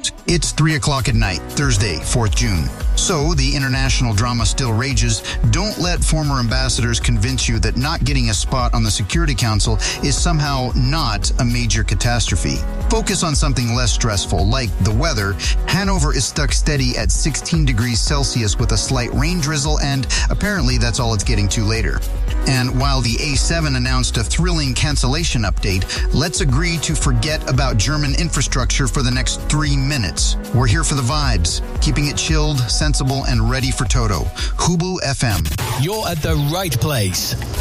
It's 3 o'clock at night, Thursday, 4th June. So, the international drama still rages. Don't let former ambassadors convince you that not getting a spot on the Security Council is somehow not a major catastrophe. Focus on something less stressful, like the weather. Hanover is stuck steady at 16 degrees Celsius with a slight rain drizzle, and apparently that's all it's getting to later. And while the A7 announced a thrilling cancellation update, let's agree to forget about German infrastructure for the next 3 minutes. We're here for the vibes, keeping it chilled, sensible, and ready for Toto. Hubu FM. You're at the right place.